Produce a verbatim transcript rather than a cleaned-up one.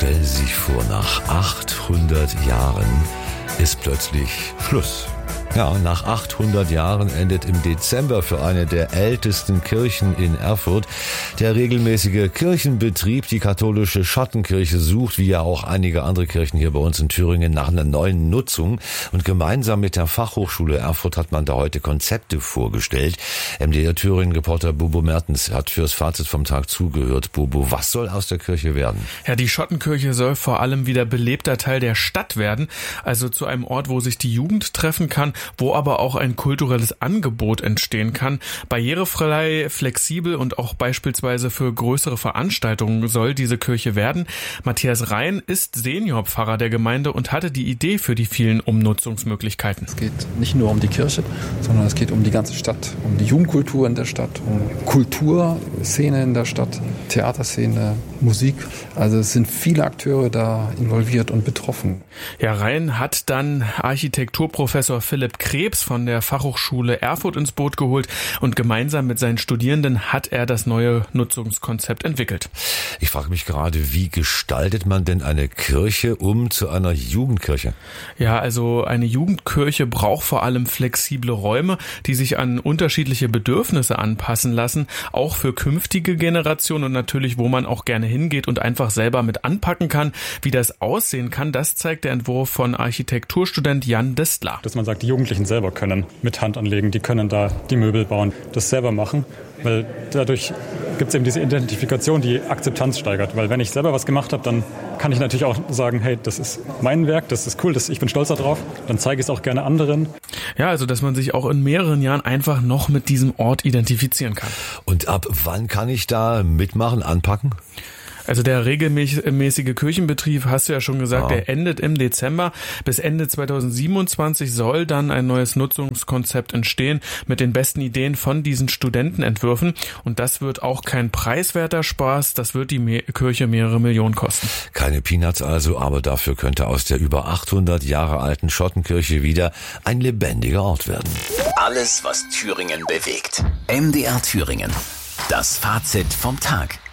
Stellen Sie sich vor, nach achthundert Jahren ist plötzlich Schluss. Ja, nach achthundert Jahren endet im Dezember für eine der ältesten Kirchen in Erfurt der regelmäßige Kirchenbetrieb. Die katholische Schottenkirche sucht, wie ja auch einige andere Kirchen hier bei uns in Thüringen, nach einer neuen Nutzung. Und gemeinsam mit der Fachhochschule Erfurt hat man da heute Konzepte vorgestellt. M D R Thüringen-Reporter Bobo Mertens hat fürs Fazit vom Tag zugehört. Bobo, was soll aus der Kirche werden? Ja, die Schottenkirche soll vor allem wieder belebter Teil der Stadt werden, also zu einem Ort, wo sich die Jugend treffen kann, wo aber auch ein kulturelles Angebot entstehen kann. Barrierefrei, flexibel und auch beispielsweise für größere Veranstaltungen soll diese Kirche werden. Matthias Rhein ist Seniorpfarrer der Gemeinde und hatte die Idee für die vielen Umnutzungsmöglichkeiten. Es geht nicht nur um die Kirche, sondern es geht um die ganze Stadt, um die Jugendkultur in der Stadt, um Kulturszene in der Stadt, Theaterszene, Musik. Also es sind viele Akteure da involviert und betroffen. Ja, Rhein hat dann Architekturprofessor Philipp Krebs von der Fachhochschule Erfurt ins Boot geholt und gemeinsam mit seinen Studierenden hat er das neue Nutzungskonzept entwickelt. Ich frage mich gerade, wie gestaltet man denn eine Kirche um zu einer Jugendkirche? Ja, also eine Jugendkirche braucht vor allem flexible Räume, die sich an unterschiedliche Bedürfnisse anpassen lassen, auch für künftige Generationen und natürlich, wo man auch gerne hingeht und einfach selber mit anpacken kann. Wie das aussehen kann, das zeigt der Entwurf von Architekturstudent Jan Distler. Dass man sagt, die Jugendlichen selber können mit Hand anlegen, die können da die Möbel bauen, das selber machen, weil dadurch gibt es eben diese Identifikation, die Akzeptanz steigert. Weil wenn ich selber was gemacht habe, dann kann ich natürlich auch sagen, hey, das ist mein Werk, das ist cool, das, ich bin stolz darauf, dann zeige ich es auch gerne anderen. Ja, also dass man sich auch in mehreren Jahren einfach noch mit diesem Ort identifizieren kann. Und ab wann kann ich da mitmachen, anpacken? Also der regelmäßige Kirchenbetrieb, hast du ja schon gesagt, ja. der endet im Dezember. Bis Ende zweitausendsiebenundzwanzig soll dann ein neues Nutzungskonzept entstehen mit den besten Ideen von diesen Studentenentwürfen. Und das wird auch kein preiswerter Spaß, das wird die Me- Kirche mehrere Millionen kosten. Keine Peanuts also, aber dafür könnte aus der über achthundert Jahre alten Schottenkirche wieder ein lebendiger Ort werden. Alles, was Thüringen bewegt. M D R Thüringen. Das Fazit vom Tag.